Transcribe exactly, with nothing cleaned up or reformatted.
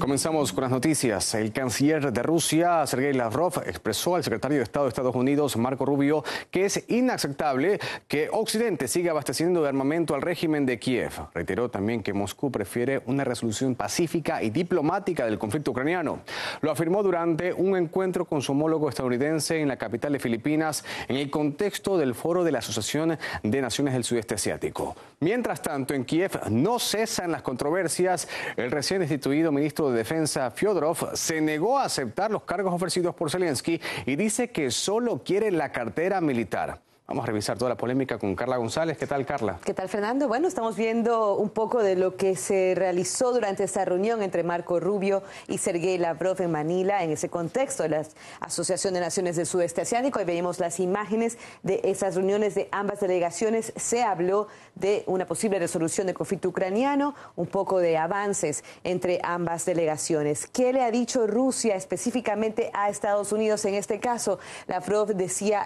Comenzamos con las noticias. El canciller de Rusia, Sergei Lavrov, expresó al secretario de Estado de Estados Unidos, Marco Rubio, que es inaceptable que Occidente siga abasteciendo de armamento al régimen de Kiev. Reiteró también que Moscú prefiere una resolución pacífica y diplomática del conflicto ucraniano. Lo afirmó durante un encuentro con su homólogo estadounidense en la capital de Filipinas, en el contexto del foro de la Asociación de Naciones del Sudeste Asiático. Mientras tanto, en Kiev no cesan las controversias. El recién destituido ministro de Defensa, Fyodorov, se negó a aceptar los cargos ofrecidos por Zelensky y dice que solo quiere la cartera militar. Vamos a revisar toda la polémica con Carla González. ¿Qué tal, Carla? ¿Qué tal, Fernando? Bueno, estamos viendo un poco de lo que se realizó durante esta reunión entre Marco Rubio y Sergei Lavrov en Manila, en ese contexto de la Asociación de Naciones del Sudeste Asiático. Ahí vemos las imágenes de esas reuniones de ambas delegaciones. Se habló de una posible resolución del conflicto ucraniano, un poco de avances entre ambas delegaciones. ¿Qué le ha dicho Rusia específicamente a Estados Unidos en este caso? Lavrov decía